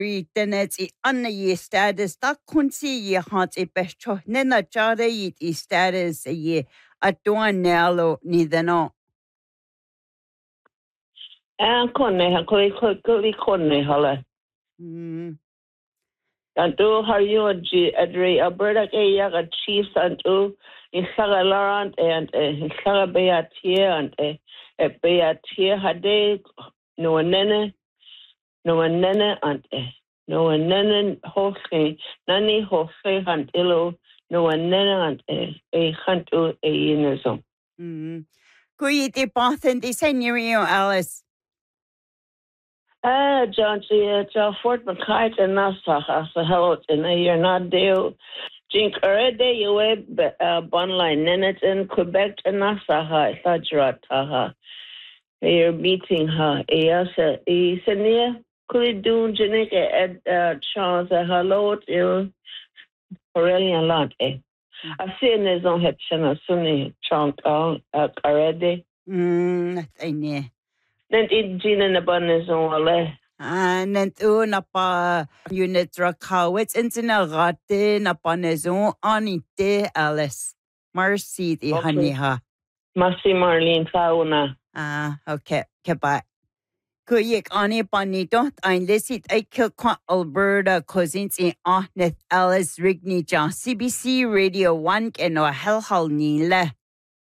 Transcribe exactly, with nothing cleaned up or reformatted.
Internet i anna i status da kunsi i hant i becho nena jare i status i atuan nelo ni dano. Ah, konne ha koi koi koi konne hala. Hmm. Antu har you adri Alberta ke yaga chiefs antu in Sagalarant and in Sagabeatia and a Beatia hade no nene no nene and no nene hofe nani hofe and illo no nene and a hantu a yinizum. Hmm. Kui te pathen di senyorio Alice. Ah, John, John Fort McKay and Nassau, so hello, and you're not there. Jink already you web bonline Nenet in Quebec and Nassau, Sajrataha. You're meeting her. Yes, Isania, could you do Janika at Charles hello to Aurelian Lot, eh? I see in his own head, Shana Sunni, Chunk already. Hmm, I know. Then it Gina in the bonnet on And tu na pa unit rakawits intina rate na pa nezo anite Alice. Mercy di haniha. Mercy Marlene Fauna. Ah, okay. Goodbye. Kuyik ani panito ein lisit ay kilkwa Alberta cousins in Ahneth Alice Rigney John C B C Radio one and no hell hal nile.